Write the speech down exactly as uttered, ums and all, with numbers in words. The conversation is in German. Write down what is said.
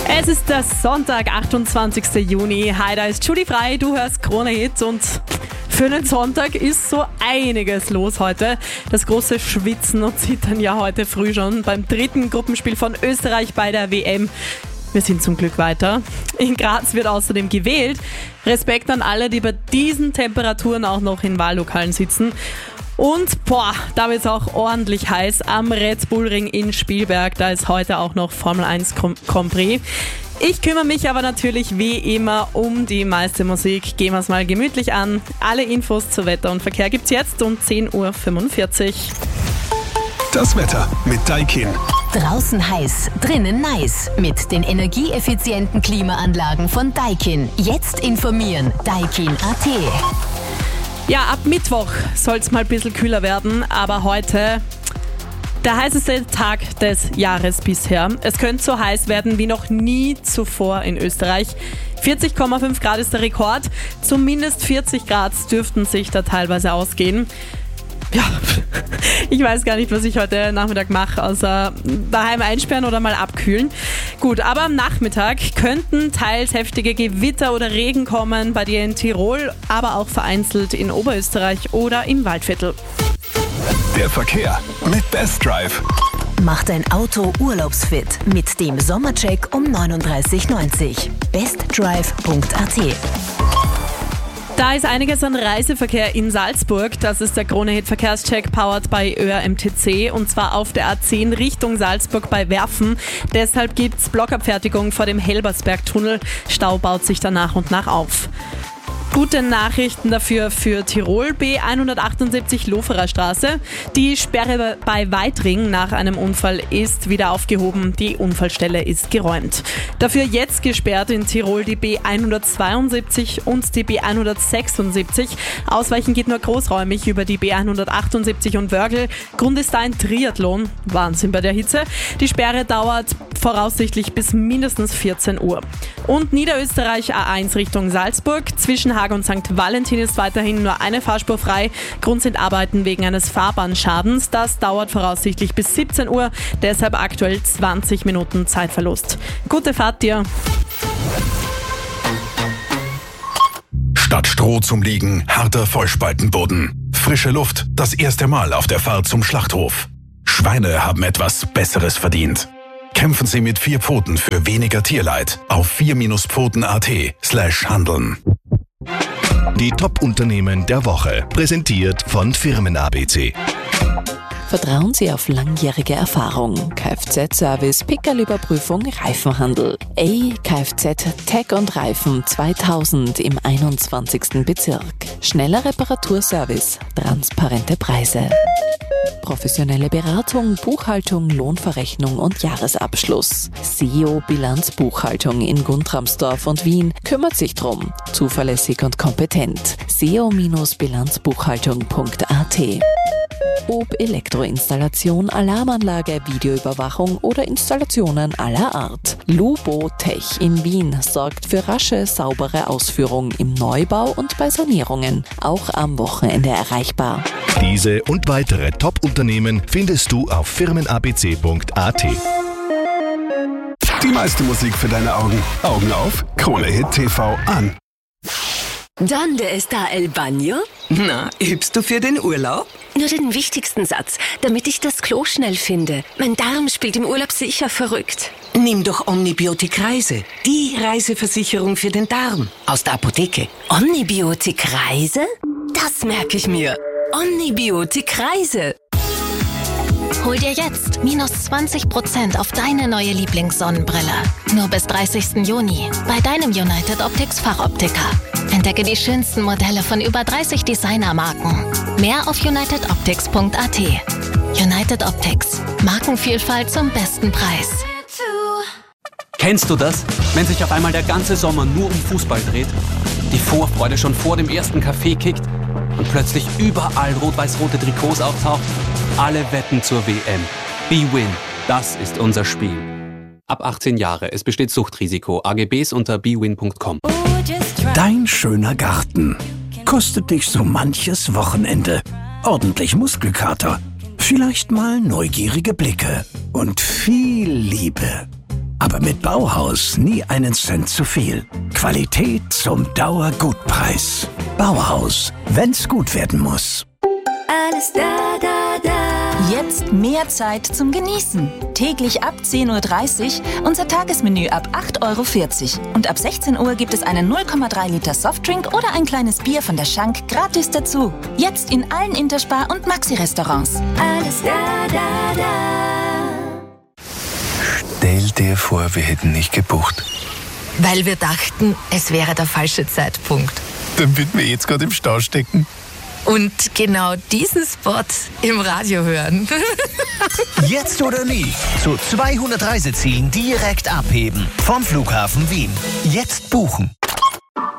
Es ist der Sonntag, achtundzwanzigsten Juni. Hi, da ist Judy Frei, du hörst Krone Hit und für einen Sonntag ist so einiges los heute. Das große Schwitzen und Zittern ja heute früh schon beim dritten Gruppenspiel von Österreich bei der W M. Wir sind zum Glück weiter. In Graz wird außerdem gewählt. Respekt an alle, die bei diesen Temperaturen auch noch in Wahllokalen sitzen. Und boah, da wird es auch ordentlich heiß am Red Bull Ring in Spielberg. Da ist heute auch noch Formel eins Grand Prix. Ich kümmere mich aber natürlich wie immer um die meiste Musik. Gehen wir es mal gemütlich an. Alle Infos zu Wetter und Verkehr gibt's jetzt um zehn Uhr fünfundvierzig. Das Wetter mit Daikin. Draußen heiß, drinnen nice. Mit den energieeffizienten Klimaanlagen von Daikin. Jetzt informieren. Daikin Punkt a t. Ja, ab Mittwoch soll es mal ein bisschen kühler werden, aber heute der heißeste Tag des Jahres bisher. Es könnte so heiß werden wie noch nie zuvor in Österreich. vierzig Komma fünf Grad ist der Rekord. Zumindest vierzig Grad dürften sich da teilweise ausgehen. Ja, ich weiß gar nicht, was ich heute Nachmittag mache, außer daheim einsperren oder mal abkühlen. Gut, aber am Nachmittag könnten teils heftige Gewitter oder Regen kommen, bei dir in Tirol, aber auch vereinzelt in Oberösterreich oder im Waldviertel. Der Verkehr mit Best Drive. Mach dein Auto urlaubsfit mit dem Sommercheck um neununddreißig neunzig. bestdrive Punkt a t. Da ist einiges an Reiseverkehr in Salzburg. Das ist der Krone Hit Verkehrscheck powered by Ö R M T C und zwar auf der A zehn Richtung Salzburg bei Werfen. Deshalb gibt's Blockabfertigung vor dem Helbersbergtunnel. Stau baut sich da nach und nach auf. Gute Nachrichten dafür für Tirol, B hundertachtundsiebzig Loferer Straße. Die Sperre bei Weitring nach einem Unfall ist wieder aufgehoben. Die Unfallstelle ist geräumt. Dafür jetzt gesperrt in Tirol die B hundertzweiundsiebzig und die B hundertsechsundsiebzig. Ausweichen geht nur großräumig über die B hundertachtundsiebzig und Wörgl. Grund ist da ein Triathlon. Wahnsinn bei der Hitze. Die Sperre dauert voraussichtlich bis mindestens vierzehn Uhr. Und Niederösterreich A eins Richtung Salzburg. Zwischen Haag und Sankt Valentin ist weiterhin nur eine Fahrspur frei. Grund sind Arbeiten wegen eines Fahrbahnschadens. Das dauert voraussichtlich bis siebzehn Uhr. Deshalb aktuell zwanzig Minuten Zeitverlust. Gute Fahrt dir. Statt Stroh zum Liegen, harter Vollspaltenboden. Frische Luft, das erste Mal auf der Fahrt zum Schlachthof. Schweine haben etwas Besseres verdient. Kämpfen Sie mit vier Pfoten für weniger Tierleid auf vier Pfoten Punkt a t slash handeln. Die Top-Unternehmen der Woche, präsentiert von Firmen A B C. Vertrauen Sie auf langjährige Erfahrung. Kfz-Service, Pickerl-Überprüfung, Reifenhandel. A Kfz Tech und Reifen zweitausend im einundzwanzigsten Bezirk. Schneller Reparaturservice, transparente Preise. Professionelle Beratung, Buchhaltung, Lohnverrechnung und Jahresabschluss. S E O Bilanzbuchhaltung in Guntramsdorf und Wien kümmert sich drum. Zuverlässig und kompetent. S E O Bilanzbuchhaltung Punkt a t. Ob Elektroinstallation, Alarmanlage, Videoüberwachung oder Installationen aller Art. Lubo Tech in Wien sorgt für rasche, saubere Ausführung im Neubau und bei Sanierungen. Auch am Wochenende erreichbar. Diese und weitere Top-Unternehmen findest du auf firmen a b c Punkt a t. Die meiste Musik für deine Augen. Augen auf, Krone Hit T V an. ¿Dónde está el baño? Na, übst du für den Urlaub? Nur den wichtigsten Satz, damit ich das Klo schnell finde. Mein Darm spielt im Urlaub sicher verrückt. Nimm doch Omnibiotik Reise. Die Reiseversicherung für den Darm. Aus der Apotheke. Omnibiotik Reise? Das merke ich mir. Omnibiotik Reise. Hol dir jetzt minus zwanzig Prozent auf deine neue Lieblingssonnenbrille. Nur bis dreißigsten Juni bei deinem United Optics Fachoptiker. Entdecke die schönsten Modelle von über dreißig Designermarken. Mehr auf united optics Punkt a t. United Optics. Markenvielfalt zum besten Preis. Kennst du das? Wenn sich auf einmal der ganze Sommer nur um Fußball dreht, die Vorfreude schon vor dem ersten Kaffee kickt und plötzlich überall rot-weiß-rote Trikots auftaucht? Alle wetten zur W M. B-Win, das ist unser Spiel. Ab achtzehn Jahre, es besteht Suchtrisiko. A G Bs unter b win Punkt com. Dein schöner Garten kostet dich so manches Wochenende. Ordentlich Muskelkater, vielleicht mal neugierige Blicke und viel Liebe. Aber mit Bauhaus nie einen Cent zu viel. Qualität zum Dauergutpreis. Bauhaus, wenn's gut werden muss. Alles da, da, da. Jetzt mehr Zeit zum Genießen. Täglich ab zehn Uhr dreißig unser Tagesmenü ab acht Euro vierzig. Und ab sechzehn Uhr gibt es einen null Komma drei Liter Softdrink oder ein kleines Bier von der Schank gratis dazu. Jetzt in allen Interspar- und Maxi-Restaurants. Alles da, da, da. Stell dir vor, wir hätten nicht gebucht. Weil wir dachten, es wäre der falsche Zeitpunkt. Dann würden wir jetzt gerade im Stau stecken. Und genau diesen Spot im Radio hören. Jetzt oder nie. Zu zweihundert Reisezielen direkt abheben. Vom Flughafen Wien. Jetzt buchen.